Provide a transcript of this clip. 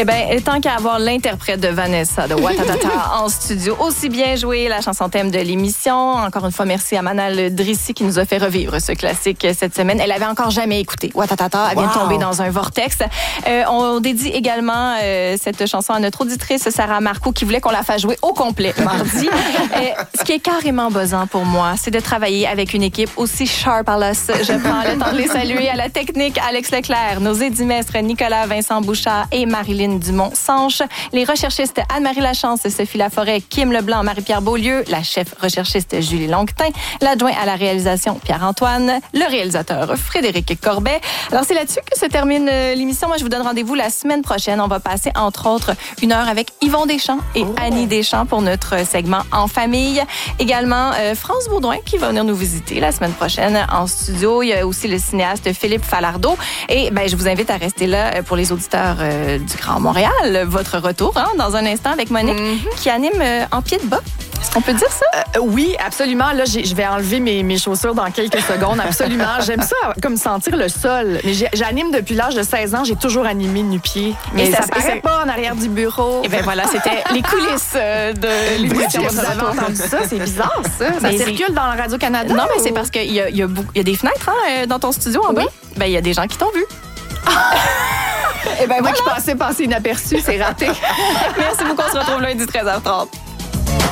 Eh bien, tant qu'à avoir l'interprète de Vanessa de Watatata en studio, aussi bien joué la chanson thème de l'émission. Encore une fois, merci à Manal Drissi qui nous a fait revivre ce classique cette semaine. Elle avait encore jamais écouté Watatata. Elle vient de tomber dans un vortex. On dédie également cette chanson à notre auditrice Sarah Marcoux qui voulait qu'on la fasse jouer au complet mardi. Ce qui est carrément buzzant pour moi, c'est de travailler avec une équipe aussi sharp à l'os. Je prends le temps de les saluer à la technique Alex Leclerc, nos édimestres Nicolas Vincent Bouchard et Marilyn Dumont-Sanche, les recherchistes Anne-Marie Lachance, Sophie Laforêt, Kim Leblanc, Marie-Pierre Beaulieu, la chef recherchiste Julie Longtin, l'adjoint à la réalisation Pierre-Antoine, le réalisateur Frédéric Corbet. Alors, c'est là-dessus que se termine l'émission. Moi, je vous donne rendez-vous la semaine prochaine. On va passer, entre autres, 1 heure avec Yvon Deschamps et Annie Deschamps pour notre segment En famille. Également, France Baudouin qui va venir nous visiter la semaine prochaine en studio. Il y a aussi le cinéaste Philippe Falardeau. Et je vous invite à rester là pour les auditeurs du Grand Montréal. Votre retour dans un instant avec Monique qui anime En pied de bas. Est-ce qu'on peut dire ça? Oui, absolument. Là, je vais enlever mes chaussures dans quelques secondes. Absolument. J'aime ça, comme sentir le sol. Mais j'anime depuis l'âge de 16 ans. J'ai toujours animé nu-pied. Mais ça paraît pas en arrière du bureau. Et bien voilà, c'était les coulisses de l'émission. Vous avez entendu ça? C'est bizarre, ça. Ça circule dans le Radio-Canada? Non, mais c'est parce qu'il y a des fenêtres dans ton studio en bas. Il y a des gens qui t'ont vu. Et moi qui pensais passer inaperçu, c'est raté. Merci beaucoup. On se retrouve lundi 13h30.